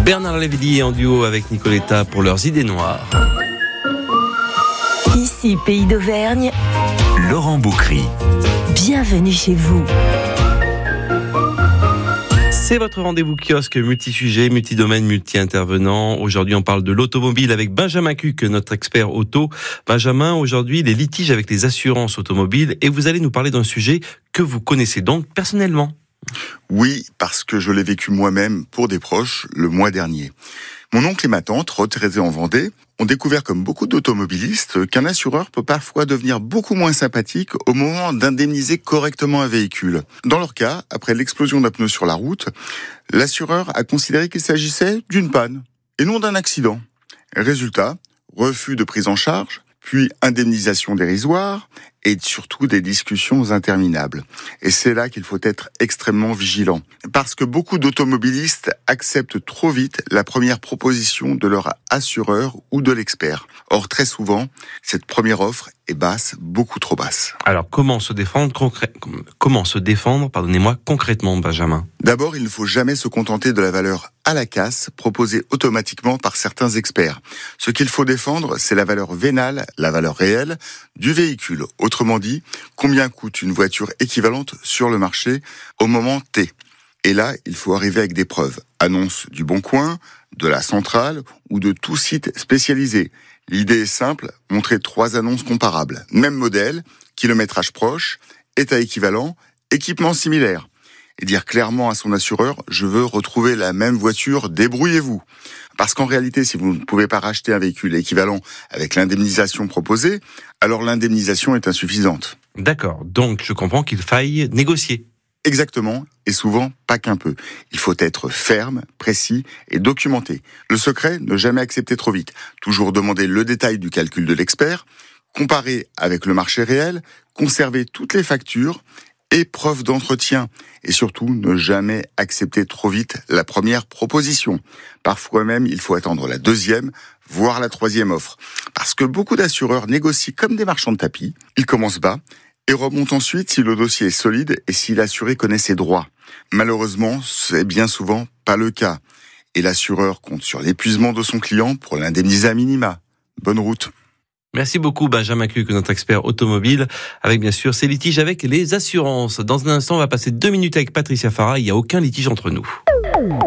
Bernard Lavilliers en duo avec Nicoletta pour leurs idées noires. Ici, Pays d'Auvergne, Laurent Boucry. Bienvenue chez vous. C'est votre rendez-vous kiosque multi-sujet, multi-domaine, multi-intervenant. Aujourd'hui, on parle de l'automobile avec Benjamin Cuc, notre expert auto. Benjamin, aujourd'hui, les litiges avec les assurances automobiles. Et vous allez nous parler d'un sujet que vous connaissez donc personnellement. Oui, parce que je l'ai vécu moi-même pour des proches le mois dernier. Mon oncle et ma tante, retraités en Vendée, ont découvert, comme beaucoup d'automobilistes, qu'un assureur peut parfois devenir beaucoup moins sympathique au moment d'indemniser correctement un véhicule. Dans leur cas, après l'explosion d'un pneu sur la route, l'assureur a considéré qu'il s'agissait d'une panne et non d'un accident. Résultat, refus de prise en charge, puis indemnisation dérisoire et surtout des discussions interminables. Et c'est là qu'il faut être extrêmement vigilant. Parce que beaucoup d'automobilistes acceptent trop vite la première proposition de leur assureur ou de l'expert. Or, très souvent, cette première offre est basse, beaucoup trop basse. Alors, comment se défendre concrètement, Benjamin ? D'abord, il ne faut jamais se contenter de la valeur à la casse proposée automatiquement par certains experts. Ce qu'il faut défendre, c'est la valeur vénale, la valeur réelle du véhicule. Autrement dit, combien coûte une voiture équivalente sur le marché au moment T. Et là, il faut arriver avec des preuves. Annonce du Bon Coin, de la Centrale ou de tout site spécialisé. L'idée est simple, montrer 3 annonces comparables. Même modèle, kilométrage proche, état équivalent, équipement similaire. Et dire clairement à son assureur, je veux retrouver la même voiture, débrouillez-vous. Parce qu'en réalité, si vous ne pouvez pas racheter un véhicule équivalent avec l'indemnisation proposée, alors l'indemnisation est insuffisante. D'accord, donc je comprends qu'il faille négocier. Exactement, et souvent pas qu'un peu. Il faut être ferme, précis et documenté. Le secret, ne jamais accepter trop vite. Toujours demander le détail du calcul de l'expert, comparer avec le marché réel, conserver toutes les factures et preuves d'entretien. Et surtout, ne jamais accepter trop vite la première proposition. Parfois même, il faut attendre la 2e, voire la 3e offre. Parce que beaucoup d'assureurs négocient comme des marchands de tapis. Ils commencent bas et remontent ensuite si le dossier est solide et si l'assuré connaît ses droits. Malheureusement, c'est bien souvent pas le cas. Et l'assureur compte sur l'épuisement de son client pour l'indemniser à minima. Bonne route. Merci beaucoup Benjamin Cuc, notre expert automobile, avec bien sûr ces litiges avec les assurances. Dans un instant, on va passer 2 minutes avec Patricia Farah. Il n'y a aucun litige entre nous.